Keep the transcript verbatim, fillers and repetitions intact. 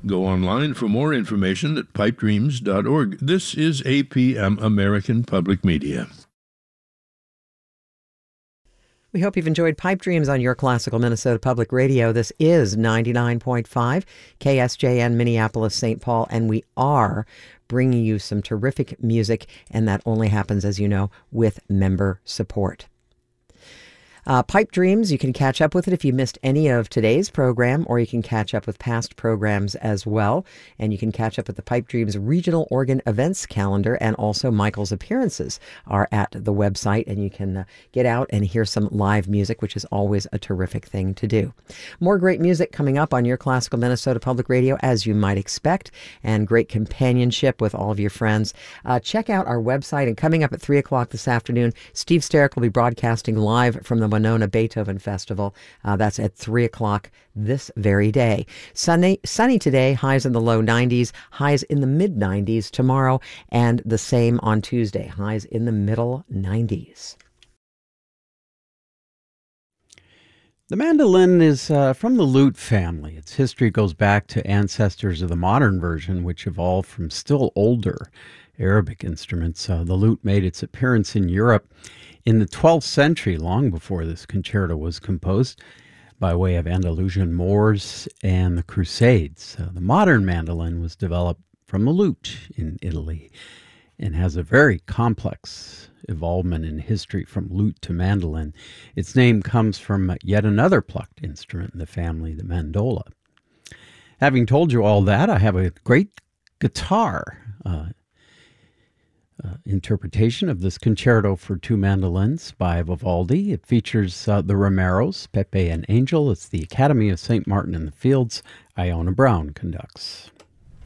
Go online for more information at pipe dreams dot org. This is A P M American Public Media. We hope you've enjoyed Pipe Dreams on your Classical Minnesota Public Radio. This is ninety-nine point five K S J N Minneapolis, Saint Paul, and we are bringing you some terrific music, and that only happens, as you know, with member support. Uh, Pipe Dreams, you can catch up with it if you missed any of today's program, or you can catch up with past programs as well. And you can catch up with the Pipe Dreams Regional Organ Events calendar, and also Michael's appearances are at the website, and you can uh, get out and hear some live music, which is always a terrific thing to do. More great music coming up on your Classical Minnesota Public Radio, as you might expect, and great companionship with all of your friends. Uh, check out our website, and coming up at three o'clock this afternoon, Steve Sterick will be broadcasting live from the Winona Beethoven Festival. Uh, that's at three o'clock this very day. Sunny, sunny today, highs in the low nineties, highs in the mid nineties tomorrow, and the same on Tuesday, highs in the middle nineties. The mandolin is uh, from the lute family. Its history goes back to ancestors of the modern version, which evolved from still older Arabic instruments. Uh, the lute made its appearance in Europe in the twelfth century, long before this concerto was composed, by way of Andalusian Moors and the Crusades. Uh, the modern mandolin was developed from the lute in Italy and has a very complex evolvement in history from lute to mandolin. Its name comes from yet another plucked instrument in the family, the mandola. Having told you all that, I have a great guitar uh, Uh, interpretation of this concerto for two mandolins by Vivaldi. It features uh, the Romeros, Pepe and Angel. It's the Academy of Saint Martin in the Fields. Iona Brown conducts.